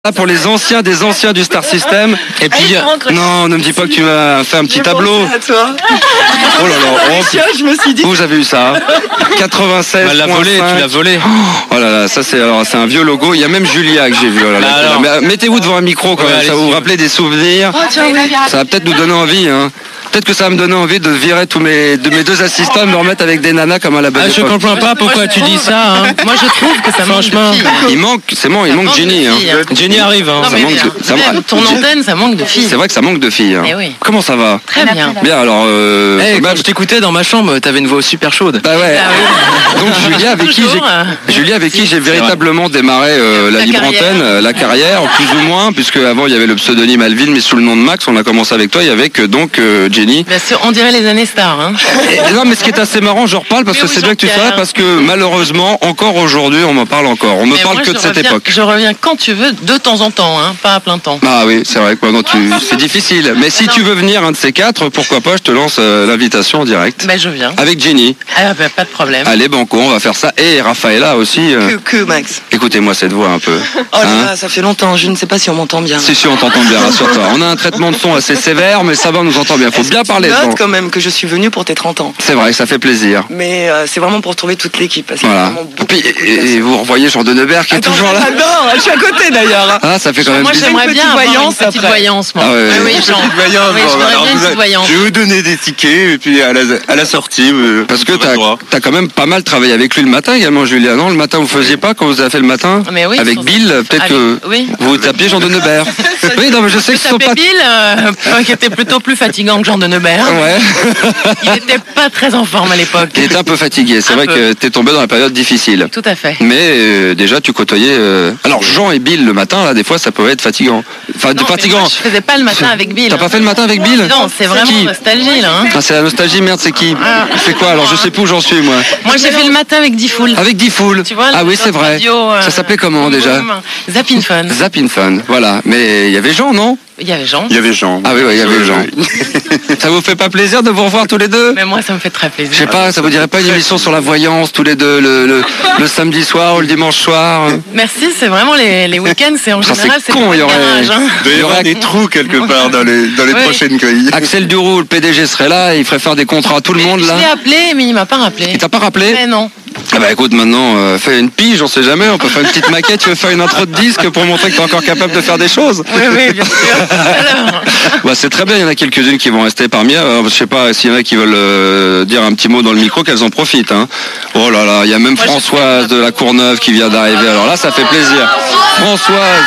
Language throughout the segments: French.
Là pour les anciens des anciens du Star System. Et puis non, ne me dis pas que tu m'as fait un petit tableau. À toi. Oh là là, Je me suis dit. vous avez eu ça 96. Elle l'a volé, tu l'as volé. Oh là là, ça c'est un vieux logo. Il y a même Julia que j'ai vu. Oh là là. Alors. Mais, mettez-vous devant un micro quand Ouais, même, ça va vous rappeler des souvenirs. Oh, tiens, oui. Ça va peut-être nous donner envie. Peut-être que ça va me donner envie de virer de mes deux assistants et me remettre avec des nanas comme à la bonne Je époque. comprends pas pourquoi tu dis ça. Moi je trouve que ça manque de filles. Il manque Jenny. Jenny arrive. Non, mais même ton antenne, ça manque de filles. C'est vrai que ça manque de filles. Eh oui. Comment ça va? Très bien. Bien alors. Quand je t'écoutais dans ma chambre, t'avais une voix super chaude. Bah ouais. Ah oui. Donc Julia avec qui j'ai véritablement démarré la libre carrière. antenne, la carrière, plus ou moins, puisque avant il y avait le pseudonyme Alvin, mais sous le nom de Max. On a commencé avec toi et avec Jenny. Bien sûr, on dirait les années stars. Hein. Et non, mais ce qui est assez marrant, je reparle parce Mais que oui, c'est bien que tu Jean-Pierre. savais, parce que malheureusement, encore aujourd'hui, on m'en parle encore. On me Mais parle moi, que de cette époque. Je reviens quand tu veux, de temps en temps, hein, pas à plein temps. Ah oui, c'est vrai que maintenant c'est difficile. Mais si tu veux venir un de ces quatre, pourquoi pas, je te lance l'invitation en direct. Ben je viens. Avec Jenny. Ah, ben, pas de problème. Allez, banco, on va faire ça. Et Raphaëla aussi. Que Max. Écoutez-moi cette voix un peu. Oh là là, ça fait longtemps. Je ne sais pas si on m'entend bien. Si, on t'entend bien, rassure-toi. On a un traitement de son assez sévère, mais ça va, on nous entend bien. Faut bien parler. Note Bon. quand même que je suis venu pour tes 30 ans. C'est vrai, ça fait plaisir. Mais c'est vraiment pour trouver toute l'équipe. Parce qu'il y a Voilà. vraiment Et, beaucoup puis, de et vous revoyez Jean de Neubert qui est Attends, toujours là. j'adore. Je suis à côté d'ailleurs. Ah, ça fait quand même Moi plaisir. j'aimerais Une bien petite avoir voyance une petite après. voyance, moi. Ah ouais, oui, une Jean. petite voyance, Oui, bon, j'aimerais alors bien une vous petite voyance. Je vais vous donner des tickets et puis à la sortie. Parce que vous aurez droit. t'as quand même pas mal travaillé avec lui le matin également, Julia. Non, le matin vous faisiez pas quand vous avez fait le matin Mais oui, avec sans- Bill, peut-être que Oui. vous tapiez Jean de Neubert. Oui, non, mais je sais que ce sont Tapé pas. Bill, qui était plutôt plus fatigant que Jean de Neubert. Ouais. Il était pas très en forme à l'époque. Il était un peu fatigué. C'est Un vrai peu. que t'es tombé dans la période difficile. Tout à fait. Mais déjà, tu côtoyais. Alors, Jean et Bill le matin, là, des fois, ça pouvait être fatigant. Enfin, Non, mais fatigant. moi, je faisais pas le matin avec Bill. T'as pas fait le matin avec Bill? Non, c'est vraiment qui nostalgie là. Hein. Ah, c'est la nostalgie, merde, c'est qui? C'est quoi? Alors, je sais plus où j'en suis, moi. Moi j'ai fait le matin avec Diffoul. Avec Diffoul. Tu vois, Ah oui, c'est vrai. Ça s'appelait comment déjà? Zappin Fun. Zappin Fun, voilà. Mais il y avait Jean, non? Il y avait Jean. Il y avait Jean. Ah oui, il y avait Jean. Ça vous fait pas plaisir de vous revoir tous les deux? Mais moi ça me fait très plaisir. Je sais pas, ça vous dirait pas une émission sur la voyance tous les deux le samedi soir ou le dimanche soir? Merci, c'est vraiment les week-ends, c'est en Ça, général c'est c'est con, le il y aurait- garage. Hein. Il doit y avoir des trous quelque part dans les Ouais. prochaines cueilles. Axel Duroux, le PDG serait là, il ferait faire des contrats à tout le monde Je là. l'ai appelé mais il m'a pas rappelé. Il t'a pas rappelé? Mais non. Ah bah écoute, maintenant, fais une pige, on sait jamais, on peut faire une petite maquette, tu veux faire une intro de disque pour montrer que t'es encore capable de faire des choses? Oui, bien sûr. Alors, Bah c'est très bien, il y en a quelques-unes qui vont rester parmi elles. Alors, je sais pas s'il y en a qui veulent dire un petit mot dans le micro, qu'elles en profitent. Hein. Oh là là, il y a même Moi, Françoise de la Courneuve qui vient d'arriver. Alors là, ça fait plaisir. Françoise.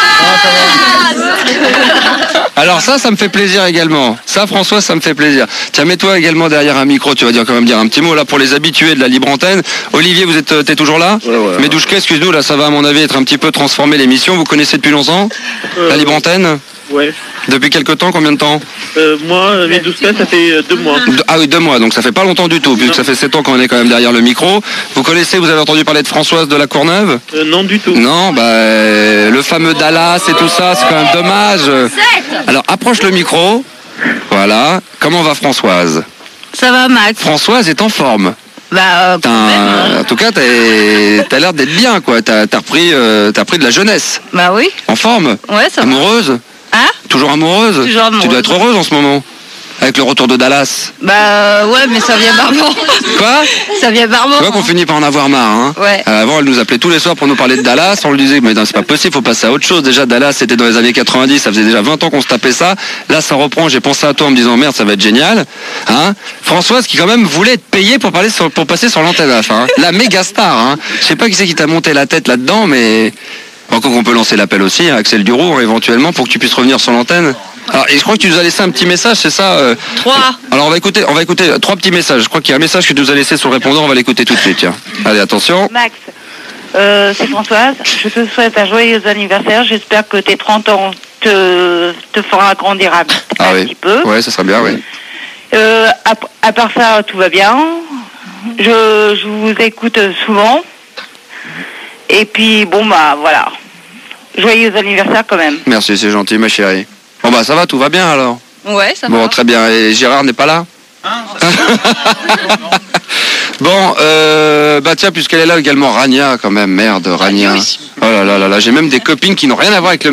Alors ça me fait plaisir également. Ça, François, ça me fait plaisir. Tiens, mets-toi également derrière un micro, tu vas quand même dire un petit mot là pour les habitués de la libre antenne. Olivier, t'es toujours là? Ouais. Medouchka, excuse-nous, là ça va à mon avis être un petit peu transformé l'émission. Vous connaissez depuis longtemps la libre antenne? Ouais. Depuis quelque temps? Combien de temps? Moi, mes 12 cas, ça fait 2 mois. Ah oui, 2 mois, donc ça fait pas longtemps du tout, puisque ça fait 7 ans qu'on est quand même derrière le micro. Vous connaissez, vous avez entendu parler de Françoise de la Courneuve? Non, du tout. Non, le fameux Dallas et tout ça, c'est quand même dommage. Alors, approche le micro. Voilà. Comment va Françoise? Ça va, Max? Françoise est en forme. Bah, quand même, hein. En tout cas, t'as l'air d'être bien, quoi. T'as repris de la jeunesse. Bah oui. En forme? Ouais, ça va. Amoureuse? Hein? Toujours amoureuse? Toujours amoureuse. Tu dois être heureuse en ce moment. Avec le retour de Dallas. Bah ouais, mais ça vient barbant. Quoi? Ça vient barbant. Tu vois qu'on finit par en avoir marre. Hein. Ouais. Avant, elle nous appelait tous les soirs pour nous parler de Dallas. On lui disait, mais non, c'est pas possible, faut passer à autre chose. Déjà, Dallas, c'était dans les années 90. Ça faisait déjà 20 ans qu'on se tapait ça. Là, ça reprend. J'ai pensé à toi en me disant, merde, ça va être génial. Hein. Françoise, qui quand même voulait être payée pour passer sur l'antenne à la fin. Hein. La méga star. Hein. Je sais pas qui c'est qui t'a monté la tête là-dedans, mais encore qu'on peut lancer l'appel aussi, hein, Axel Duroux, éventuellement, pour que tu puisses revenir sur l'antenne. Alors, et je crois que tu nous as laissé un petit message, c'est ça 3. Alors on va écouter 3 petits messages. Je crois qu'il y a un message que tu nous as laissé sur le répondant, on va l'écouter tout de suite. Tiens. Allez, attention. Max, c'est Françoise. Je te souhaite un joyeux anniversaire. J'espère que tes 30 ans te fera grandir un petit peu. Ouais, ça serait bien, oui. À part ça, tout va bien. Je vous écoute souvent. Et puis, bon, bah, voilà. Joyeux anniversaire quand même. Merci, c'est gentil, ma chérie. Bon bah ça va, tout va bien alors. Ouais, ça Bon, va. très bien. Et Gérard n'est pas là? Bon, bah tiens, puisqu'elle est là également, Rania, quand même, merde, Rania. Oh là là là là, j'ai même des copines qui n'ont rien à voir avec le